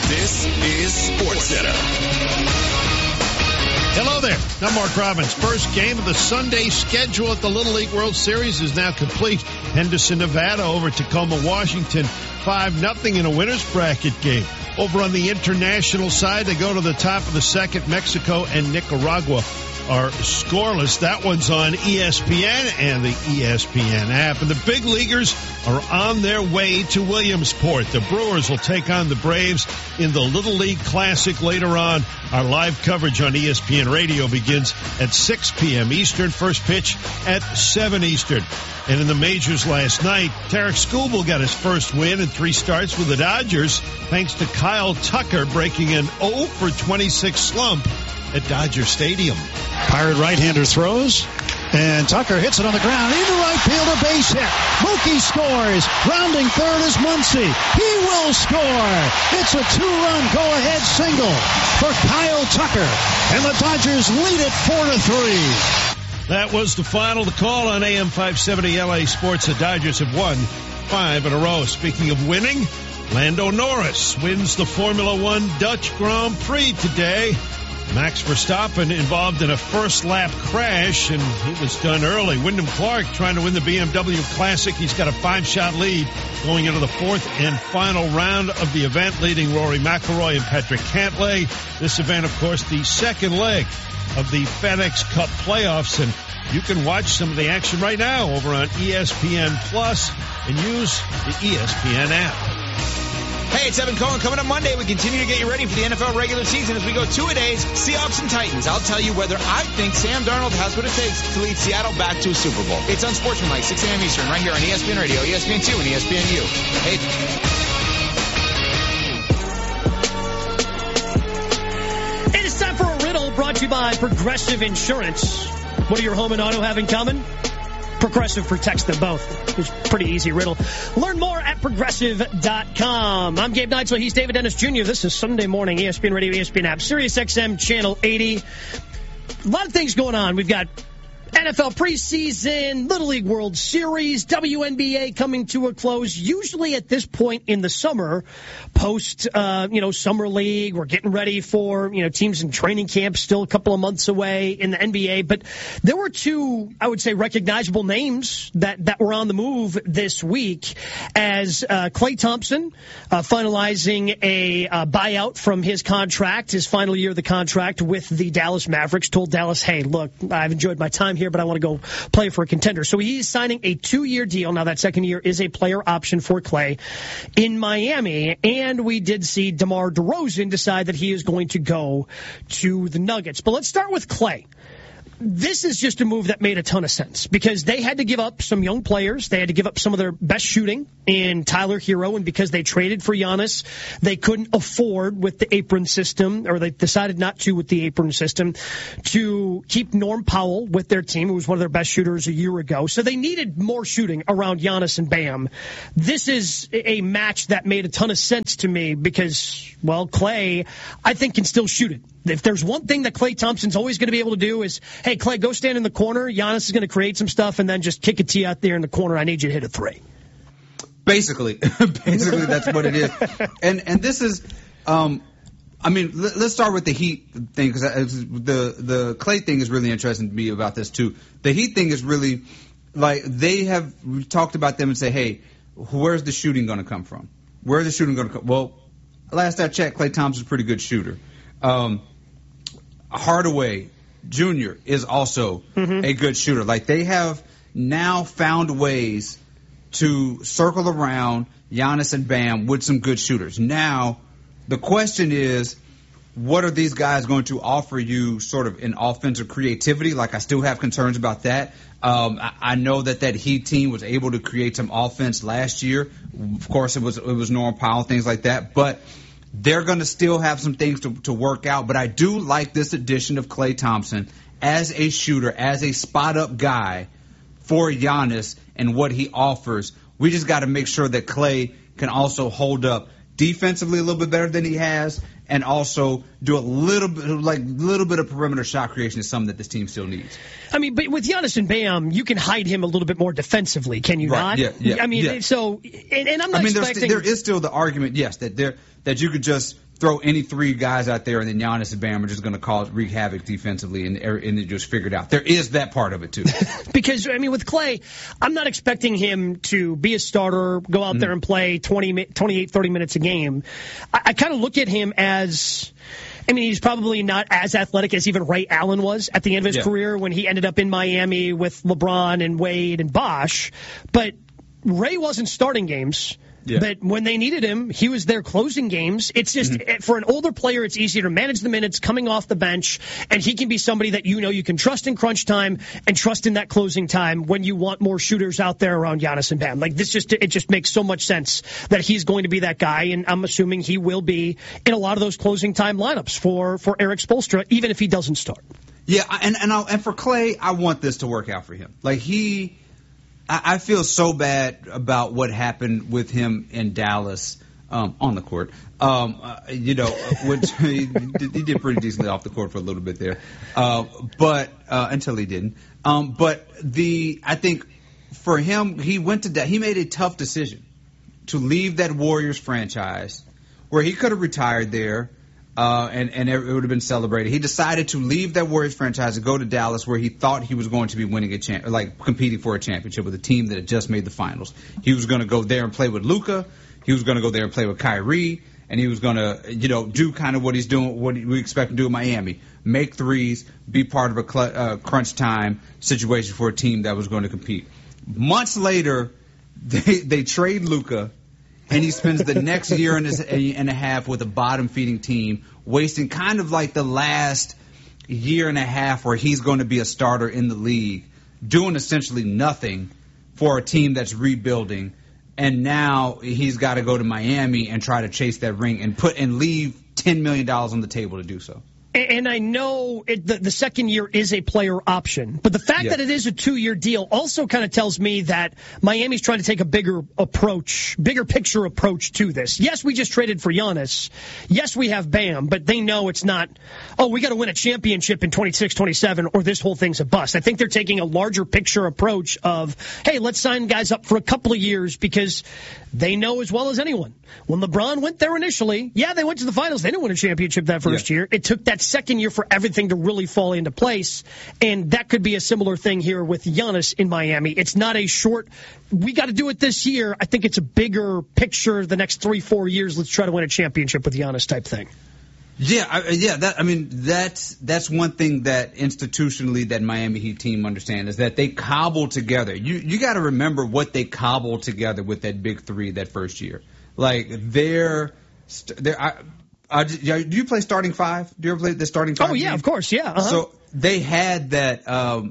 This is SportsCenter. Hello there. I'm Mark Robbins. First game of the Sunday schedule at the Little League World Series is now complete. Henderson, Nevada over Tacoma, Washington, 5-0 in a winner's bracket game. Over on the international side, they go to the top of the second. Mexico and Nicaragua are scoreless. That one's on ESPN and the ESPN app. And the big leaguers are on their way to Williamsport. The Brewers will take on the Braves in the Little League Classic later on. Our live coverage on ESPN Radio begins at 6 p.m. Eastern. First pitch at 7 Eastern. And in the majors last night, Tarek Skubal got his first win in 3 starts with the Dodgers, thanks to Kyle Tucker breaking an 0-for-26 slump at Dodger Stadium. Pirate right-hander throws, and Tucker hits it on the ground. Into right field, a base hit. Mookie scores. Rounding third is Muncy. He will score. It's a 2-run go-ahead single for Kyle Tucker, and the Dodgers lead it 4-3. That was the final. The call on AM 570 LA Sports. The Dodgers have won 5 in a row. Speaking of winning, Lando Norris wins the Formula One Dutch Grand Prix today. Max Verstappen involved in a first-lap crash, and he was done early. Wyndham Clark trying to win the BMW Classic. He's got a 5-shot lead going into the 4th and final round of the event, leading Rory McIlroy and Patrick Cantlay. This event, of course, the second leg of the FedEx Cup playoffs, and you can watch some of the action right now over on ESPN Plus and use the ESPN app. Hey, it's Evan Cohen. Coming up Monday, we continue to get you ready for the NFL regular season as we go 2-a-days, Seahawks and Titans. I'll tell you whether I think Sam Darnold has what it takes to lead Seattle back to a Super Bowl. It's Unsportsmanlike, 6 a.m. Eastern, right here on ESPN Radio, ESPN2, and ESPNU. Hey. It is time for a riddle brought to you by Progressive Insurance. What do your home and auto have in common? Progressive protects them both. It's a pretty easy riddle. Learn more at Progressive.com. I'm Gabe Neitzel. He's David Dennis Jr. This is Sunday morning, ESPN Radio, ESPN app, Sirius XM Channel 80. A lot of things going on. We've got NFL preseason, Little League World Series, WNBA coming to a close. Usually at this point in the summer, post, summer league, we're getting ready for, teams in training camp, still a couple of months away in the NBA. But there were 2, I would say, recognizable names that were on the move this week as Klay Thompson finalizing a buyout from his contract, his final year of the contract with the Dallas Mavericks, told Dallas, hey, look, I've enjoyed my time here, but I want to go play for a contender. So he's signing a 2-year deal. Now that second year is a player option for Klay in Miami. And we did see DeMar DeRozan decide that he is going to go to the Nuggets. But let's start with Klay. This is just a move that made a ton of sense because they had to give up some young players. They had to give up some of their best shooting in Tyler Hero, and because they traded for Giannis, they couldn't afford with the apron system, or they decided not to with the apron system, to keep Norm Powell with their team, who was one of their best shooters a year ago. So they needed more shooting around Giannis and Bam. This is a match that made a ton of sense to me because, well, Klay, I think, can still shoot it. If there's one thing that Klay Thompson's always going to be able to do is, hey, Klay, go stand in the corner. Giannis is going to create some stuff and then just kick it to you out there in the corner. I need you to hit a 3. Basically, that's what it is. And this is, let's start with the Heat thing because the Klay thing is really interesting to me about this too. The Heat thing is really like we talked about them and say, hey, where's the shooting going to come from? Where's the shooting going to come? Well, last I checked, Klay Thompson's a pretty good shooter. Hardaway Jr. is also a good shooter. Like, they have now found ways to circle around Giannis and Bam with some good shooters. Now, the question is, what are these guys going to offer you sort of in offensive creativity? Like, I still have concerns about that. I know that Heat team was able to create some offense last year. Of course, it was Norm Powell, things like that. But they're going to still have some things to work out. But I do like this addition of Klay Thompson as a shooter, as a spot-up guy for Giannis and what he offers. We just got to make sure that Klay can also hold up defensively a little bit better than he has, and also do a little bit of perimeter shot creation is something that this team still needs. I mean, but with Giannis and Bam, you can hide him a little bit more defensively, can you not? Yeah. I mean, so, and I'm not expecting... there is still the argument, yes, that you could just throw any three guys out there and then Giannis and Bam are just going to wreak havoc defensively and just figure it out. There is that part of it, too. Because, I mean, with Clay, I'm not expecting him to be a starter, go out there and play 28, 30 minutes a game. I kind of look at him as... I mean, he's probably not as athletic as even Ray Allen was at the end of his career when he ended up in Miami with LeBron and Wade and Bosh. But Ray wasn't starting games. Yeah. But when they needed him, he was there closing games. It's just, for an older player, it's easier to manage the minutes coming off the bench, and he can be somebody that you can trust in crunch time and trust in that closing time when you want more shooters out there around Giannis and Bam. Like, it just makes so much sense that he's going to be that guy, and I'm assuming he will be in a lot of those closing time lineups for Erik Spoelstra, even if he doesn't start. Yeah, and for Clay, I want this to work out for him. Like, I feel so bad about what happened with him in Dallas on the court. Which he did pretty decently off the court for a little bit there, but until he didn't. I think for him, he made a tough decision to leave that Warriors franchise where he could have retired there. And it would have been celebrated. He decided to leave that Warriors franchise and go to Dallas, where he thought he was going to be winning competing for a championship with a team that had just made the finals. He was going to go there and play with Luka. He was going to go there and play with Kyrie, and he was going to, do kind of what he's doing, what we expect him to do in Miami: make threes, be part of a crunch time situation for a team that was going to compete. Months later, they trade Luka. And he spends the next year and a half with a bottom-feeding team, wasting kind of like the last year and a half where he's going to be a starter in the league, doing essentially nothing for a team that's rebuilding. And now he's got to go to Miami and try to chase that ring and leave $10 million on the table to do so. And I know the second year is a player option, but the fact that it is a 2-year deal also kind of tells me that Miami's trying to take a bigger picture approach to this. Yes, we just traded for Giannis. Yes, we have Bam, but they know it's not, we got to win a championship in 26, 27, or this whole thing's a bust. I think they're taking a larger picture approach of, hey, let's sign guys up for a couple of years because they know as well as anyone. When LeBron went there initially, they went to the finals. They didn't win a championship that first year. It took that second year for everything to really fall into place, and that could be a similar thing here with Giannis in Miami. It's not a short, we got to do it this year. I think it's a bigger picture the next 3-4 years. Let's try to win a championship with Giannis type thing. That's one thing that institutionally that Miami Heat team understand is that they cobble together. You got to remember what they cobbled together with that big three that first year. Like do you play starting five? Do you ever play the starting five? Oh yeah, of course, yeah. Uh-huh. So they had that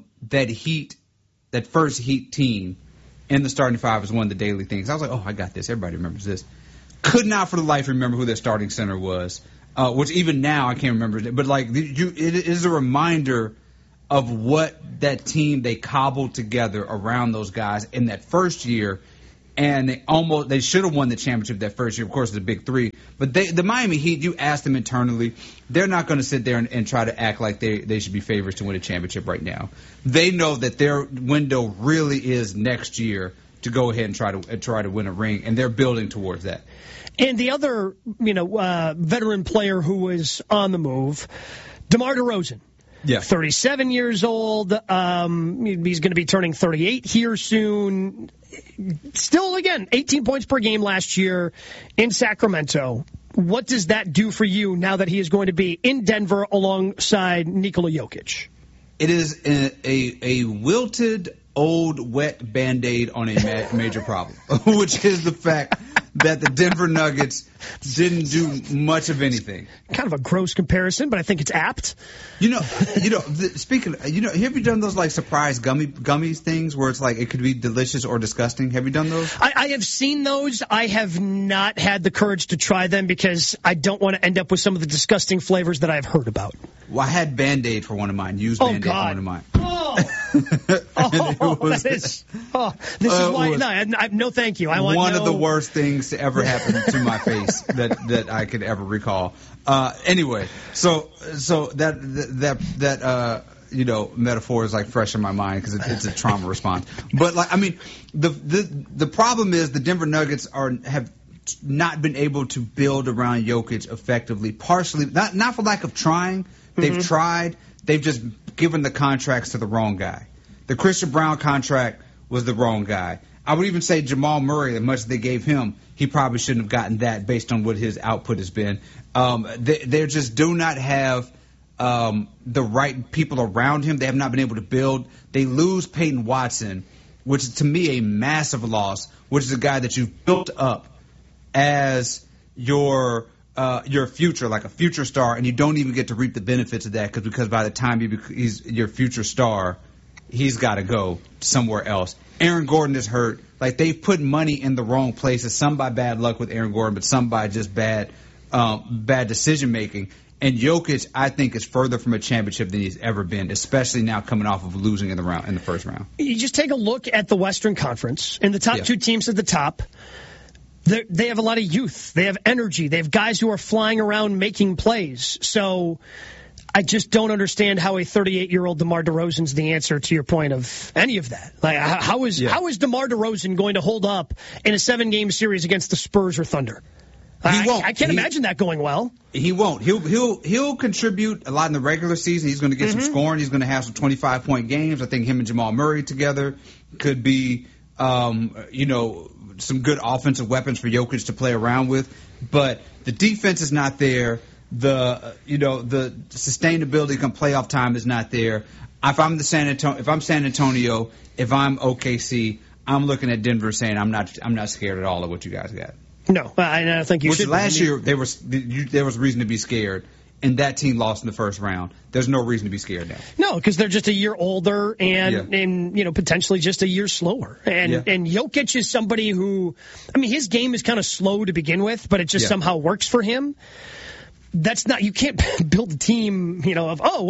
first Heat team in the starting five as one of the daily things. I was like, I got this. Everybody remembers this. Could not for the life remember who their starting center was. Which even now I can't remember. But it is a reminder of what that team they cobbled together around those guys in that first year. And they should have won the championship that first year. Of course, the big three. But the Miami Heat, you ask them internally, they're not going to sit there and try to act like they should be favorites to win a championship right now. They know that their window really is next year to go ahead and try to win a ring, and they're building towards that. And the other, veteran player who was on the move, DeMar DeRozan. Yeah. 37 years old. He's going to be turning 38 here soon. Still, again, 18 points per game last year in Sacramento. What does that do for you now that he is going to be in Denver alongside Nikola Jokic? It is a wilted, old, wet Band-Aid on a major problem, which is the fact that the Denver Nuggets didn't do much of anything. Kind of a gross comparison, but I think it's apt. Speaking of, have you done those surprise gummies things where it's it could be delicious or disgusting? Have you done those? I have seen those. I have not had the courage to try them because I don't want to end up with some of the disgusting flavors that I've heard about. Well, I had Band-Aid for one of mine. Used Band-Aid for one of mine. Oh. This is why. No, thank you. I want one of the worst things to ever happen to my face that I could ever recall. Anyway, so that metaphor is like fresh in my mind because it's a trauma response. But the problem is the Denver Nuggets have not been able to build around Jokic effectively. Partially, not for lack of trying. They've tried. They've just given the contracts to the wrong guy. The Christian Brown contract was the wrong guy. I would even say Jamal Murray, as much as they gave him, he probably shouldn't have gotten that based on what his output has been. They just do not have the right people around him. They have not been able to build. They lose Peyton Watson, which is to me a massive loss, which is a guy that you've built up as your future, like a future star, and you don't even get to reap the benefits of that because by the time he's your future star, he's got to go somewhere else. Aaron Gordon is hurt. Like, they've put money in the wrong places, some by bad luck with Aaron Gordon, but some by just bad decision making. And Jokic, I think, is further from a championship than he's ever been, especially now coming off of losing in the first round. You just take a look at the Western Conference, and the top two teams at the top. They have a lot of youth. They have energy. They have guys who are flying around making plays. So I just don't understand how a 38-year-old DeMar DeRozan's the answer to your point of any of that. Like, how is DeMar DeRozan going to hold up in a 7-game series against the Spurs or Thunder? He won't. I can't imagine that going well. He won't. He'll contribute a lot in the regular season. He's going to get some scoring. He's going to have some 25-point games. I think him and Jamal Murray together could be, some good offensive weapons for Jokic to play around with. But the defense is not there. The sustainability come playoff time is not there. If I'm San Antonio, if I'm OKC, I'm looking at Denver saying I'm not scared at all of what you guys got. No, I don't think you should. Last year there was reason to be scared, and that team lost in the first round. There's no reason to be scared now. No, because they're just a year older and potentially just a year slower. And Jokic is somebody who, his game is kind of slow to begin with, but it just somehow works for him. You can't build a team, being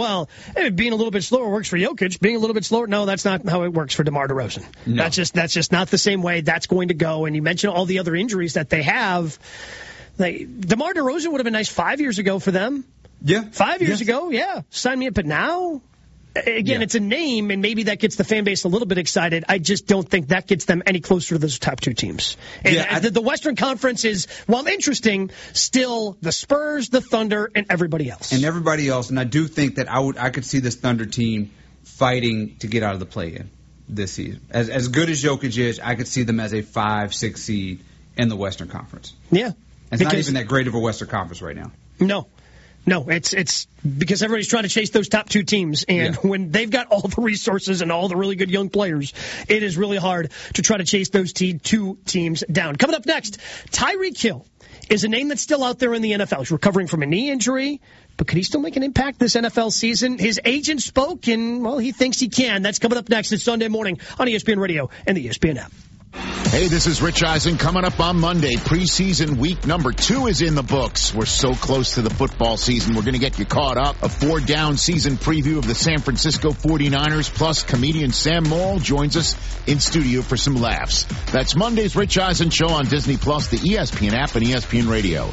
a little bit slower works for Jokic. Being a little bit slower, no, that's not how it works for DeMar DeRozan. No. That's just not the same way that's going to go. And you mentioned all the other injuries that they have. DeMar DeRozan would have been nice 5 years ago for them. Yeah. 5 years ago, sign me up. But now, again, it's a name, and maybe that gets the fan base a little bit excited. I just don't think that gets them any closer to those top two teams. And the Western Conference is, while interesting, still the Spurs, the Thunder, and everybody else. And I do think that I could see this Thunder team fighting to get out of the play-in this season. As good as Jokic is, I could see them as a 5-6 seed in the Western Conference. Yeah. It's not even that great of a Western Conference right now. No, it's because everybody's trying to chase those top two teams, and when they've got all the resources and all the really good young players, it is really hard to try to chase those two teams down. Coming up next, Tyreek Hill is a name that's still out there in the NFL. He's recovering from a knee injury, but could he still make an impact this NFL season? His agent spoke, and, he thinks he can. That's coming up next. It's Sunday morning on ESPN Radio and the ESPN app. Hey, this is Rich Eisen coming up on Monday. Preseason week number 2 is in the books. We're so close to the football season. We're going to get you caught up. A 4-down season preview of the San Francisco 49ers, plus comedian Sam Morrill joins us in studio for some laughs. That's Monday's Rich Eisen Show on Disney Plus, the ESPN app, and ESPN Radio.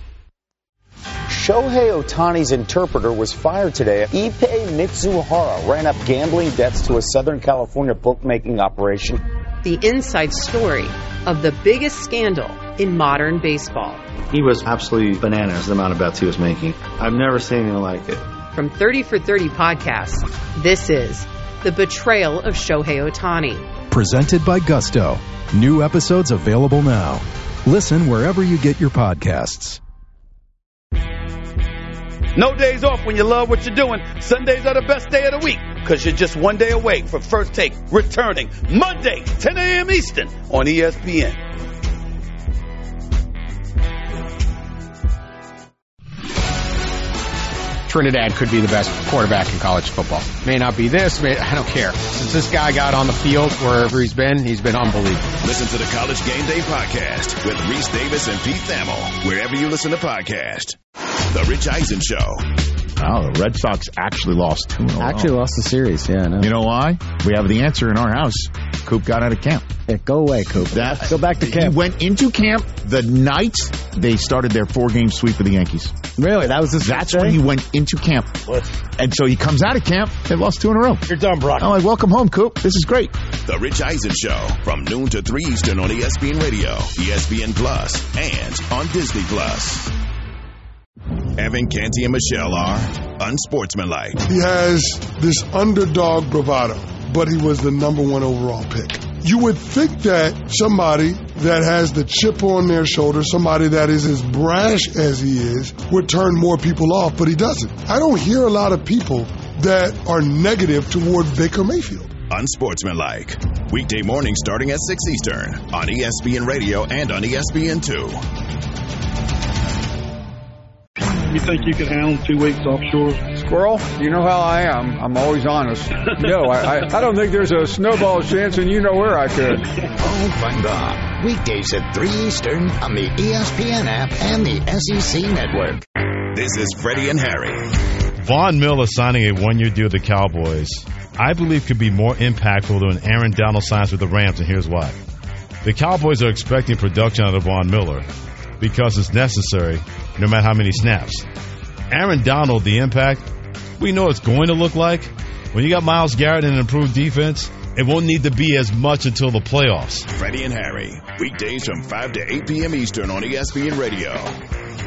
Shohei Ohtani's interpreter was fired today. Ippei Mitsuhara ran up gambling debts to a Southern California bookmaking operation. The inside story of the biggest scandal in modern baseball. He was absolutely bananas, the amount of bets he was making. I've never seen anything like it. From 30 for 30 podcasts, this is The Betrayal of Shohei Ohtani. Presented by Gusto. New episodes available now. Listen wherever you get your podcasts. No days off when you love what you're doing. Sundays are the best day of the week because you're just one day away from First Take returning Monday, 10 a.m. Eastern on ESPN. Trinidad could be the best quarterback in college football. May not be this, I don't care. Since this guy got on the field wherever he's been unbelievable. Listen to the College Game Day Podcast with Reese Davis and Pete Thamel, wherever you listen to podcasts. The Rich Eisen Show Oh, the Red Sox actually lost 2 in a row. Actually lost the series, yeah. I know. You know why? We have the answer in our house. Coop got out of camp. Yeah, go away, Coop. Go back to camp. He went into camp the night they started their 4-game sweep of the Yankees. Really? That's when he went into camp. What? And so he comes out of camp and lost 2 in a row. You're done, Brock. I'm like, welcome home, Coop. This is great. The Rich Eisen Show from noon to 3 Eastern on ESPN Radio, ESPN Plus, and on Disney Plus. Evan, Canty, and Michelle are unsportsmanlike. He has this underdog bravado, but he was the number 1 overall pick. You would think that somebody that has the chip on their shoulder, somebody that is as brash as he is, would turn more people off, but he doesn't. I don't hear a lot of people that are negative toward Baker Mayfield. Unsportsmanlike. Weekday mornings starting at 6 Eastern on ESPN Radio and on ESPN2. You think you can handle 2 weeks offshore? Squirrel, you know how I am. I'm always honest. No, I don't think there's a snowball chance, and you know where I could. Paul Finebaum. Weekdays at 3 Eastern on the ESPN app and the SEC Network. This is Freddie and Harry. Von Miller signing a 1-year deal with the Cowboys, I believe, could be more impactful than Aaron Donald signs with the Rams, and here's why. The Cowboys are expecting production out of Von Miller because it's necessary no matter how many snaps. Aaron Donald, the impact, we know it's going to look like. When you got Myles Garrett and an improved defense, it won't need to be as much until the playoffs. Freddie and Harry, weekdays from 5 to 8 p.m. Eastern on ESPN Radio.